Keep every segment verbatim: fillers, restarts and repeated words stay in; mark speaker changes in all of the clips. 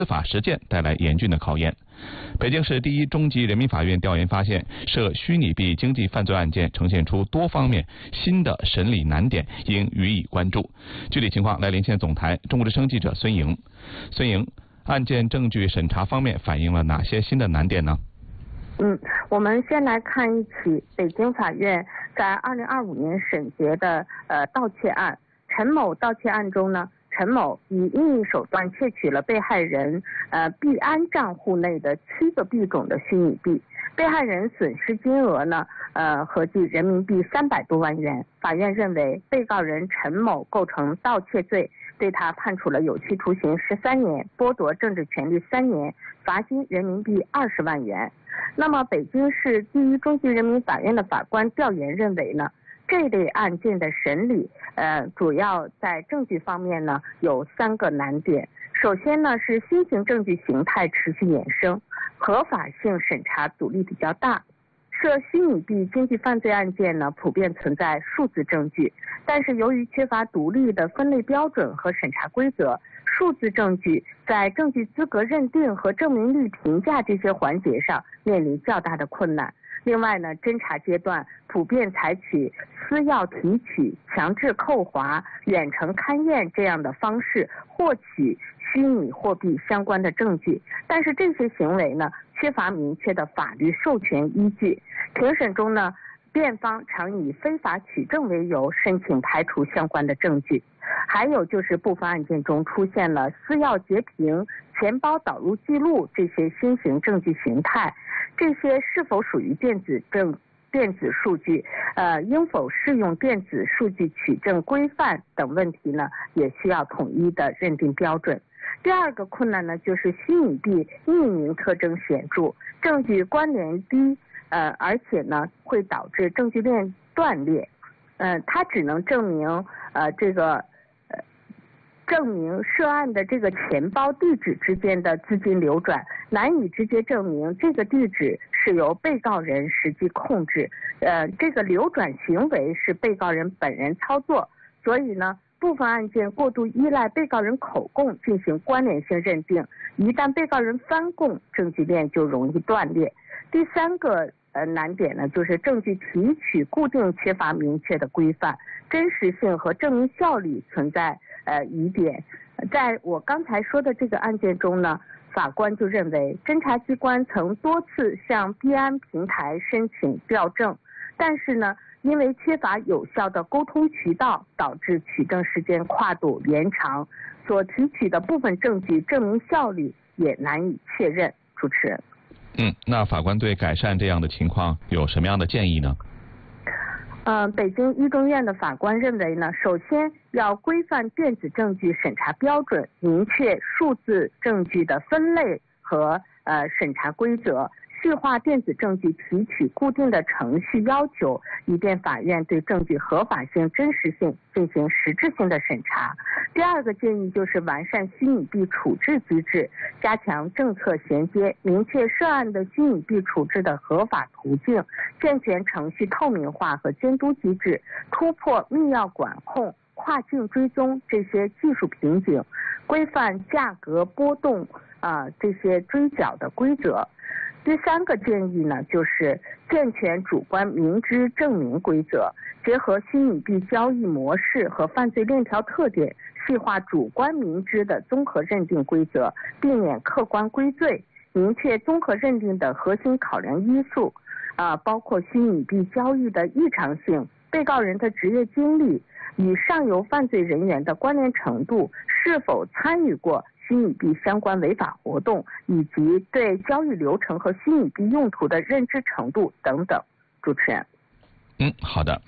Speaker 1: 司法实践带来严峻的考验。北京市第一中级人民法院调研发现，涉虚拟币经济犯罪案件呈现出多方面新的审理难点，应予以关注。具体情况来连线总台中国之声记者孙莹。孙莹，案件证据审查方面反映了哪些新的难点呢？
Speaker 2: 嗯，我们先来看一起北京法院在二零二五年审结的呃盗窃案。陈某盗窃案中呢，陈某以秘密手段窃取了被害人呃币安账户内的七个币种的虚拟币，被害人损失金额呢呃合计人民币三百多万元。法院认为被告人陈某构成盗窃罪，对他判处了有期徒刑十三年，剥夺政治权利三年，罚金人民币二十万元。那么北京市第一中级人民法院的法官调研认为呢，这类案件的审理，呃，主要在证据方面呢有三个难点。首先呢是新型证据形态持续衍生，合法性审查阻力比较大。涉虚拟币经济犯罪案件呢，普遍存在数字证据，但是由于缺乏独立的分类标准和审查规则，数字证据在证据资格认定和证明力评价这些环节上面临较大的困难。另外呢，侦查阶段普遍采取私钥提取、强制扣划、远程勘验这样的方式获取虚拟货币相关的证据，但是这些行为呢缺乏明确的法律授权依据。庭审中呢，辩方常以非法取证为由申请排除相关的证据。还有就是部分案件中出现了私钥截屏、钱包导入记录这些新型证据形态，这些是否属于电子证电子数据，呃，应否适用电子数据取证规范等问题呢，也需要统一的认定标准。第二个困难呢，就是虚拟币匿名特征显著，证据关联低，呃，而且呢会导致证据链断裂，呃，它只能证明呃这个呃证明涉案的这个钱包地址之间的资金流转，难以直接证明这个地址是由被告人实际控制，呃，这个流转行为是被告人本人操作，所以呢，部分案件过度依赖被告人口供进行关联性认定，一旦被告人翻供，证据链就容易断裂。第三个呃难点呢，就是证据提取固定缺乏明确的规范，真实性和证明效率存在呃疑点。在我刚才说的这个案件中呢，法官就认为侦查机关曾多次向币安平台申请调证，但是呢，因为缺乏有效的沟通渠道，导致取证时间跨度延长，所提取的部分证据证明效率也难以确认。主持人。
Speaker 1: 嗯，那法官对改善这样的情况有什么样的建议呢？
Speaker 2: 呃，北京一中院的法官认为呢，首先要规范电子证据审查标准，明确数字证据的分类和呃审查规则，细化电子证据提取固定的程序要求，以便法院对证据合法性、真实性进行实质性的审查。第二个建议就是完善虚拟币处置机制，加强政策衔接，明确涉案的虚拟币处置的合法途径，健全程序透明化和监督机制，突破密钥管控、跨境追踪这些技术瓶颈，规范价格波动啊、呃、这些追缴的规则。第三个建议呢，就是健全主观明知证明规则，结合虚拟币交易模式和犯罪链条特点，细化主观明知的综合认定规则，避免客观归罪，明确综合认定的核心考量因素，啊、呃，包括虚拟币交易的异常性、被告人的职业经历、与上游犯罪人员的关联程度、是否参与过虚拟币相关违法活动，以及对交易流程和虚拟币用途的认知程度等等。主持人。
Speaker 1: 嗯，好的。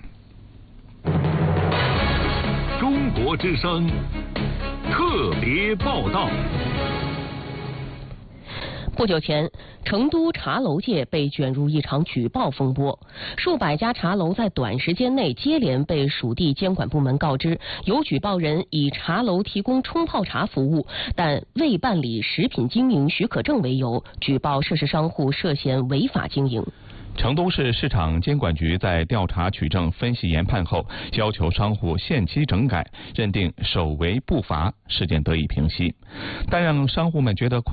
Speaker 3: 中国之声特别报道。
Speaker 4: 不久前，成都茶楼界被卷入一场举报风波，数百家茶楼在短时间内接连被属地监管部门告知，有举报人以茶楼提供冲泡茶服务，但未办理食品经营许可证为由，举报涉事商户涉嫌违法经营。
Speaker 1: 成都市市场监管局在调查取证、分析研判后，要求商户限期整改，认定首违不罚，事件得以平息。但让商户们觉得